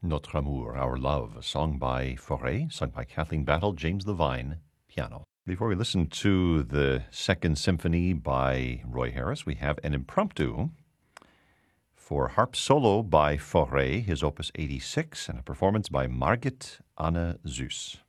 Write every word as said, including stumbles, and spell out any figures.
Notre Amour, Our Love, a song by Fauré, sung by Kathleen Battle, James Levine, piano. Before we listen to the Second Symphony by Roy Harris, we have an impromptu for harp solo by Fauré, his opus eighty-six, and a performance by Margit Anne Zus.